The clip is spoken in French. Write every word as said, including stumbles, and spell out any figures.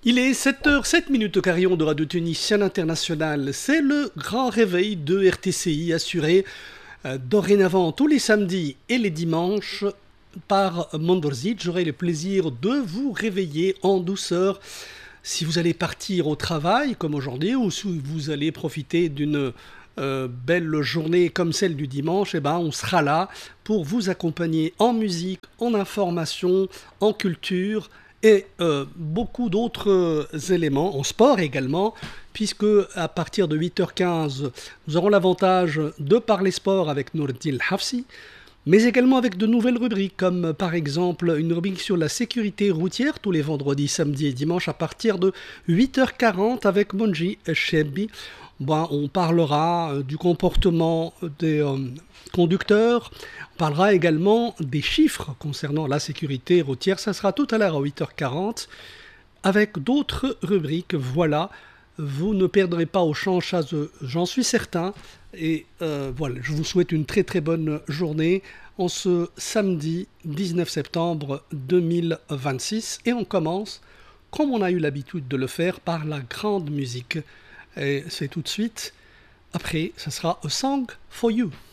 Il est sept heures sept minutes au carillon de Radio Tunisien International. C'est le grand réveil de R T C I assuré euh, dorénavant tous les samedis et les dimanches par Mondorzit. J'aurai le plaisir de vous réveiller en douceur si vous allez partir au travail comme aujourd'hui ou si vous allez profiter d'une euh, belle journée comme celle du dimanche. Eh ben, on sera là pour vous accompagner en musique, en information, en culture et euh, beaucoup d'autres euh, éléments, en sport également, puisque à partir de huit heures quinze, nous aurons l'avantage de parler sport avec Nourdine Hafsi, mais également avec de nouvelles rubriques, comme euh, par exemple une rubrique sur la sécurité routière tous les vendredis, samedis et dimanches à partir de huit heures quarante avec Monji Chebi. Bon, on parlera euh, du comportement des euh, conducteurs. On parlera également des chiffres concernant la sécurité routière. Ça sera tout à l'heure à huit heures quarante avec d'autres rubriques. Voilà, vous ne perdrez pas au champ chaseux, j'en suis certain. Et euh, voilà, je vous souhaite une très très bonne journée en ce samedi dix-neuf septembre deux mille vingt-six. Et on commence, comme on a eu l'habitude de le faire, par la grande musique. Et c'est tout de suite. Après, ça sera A Song for You.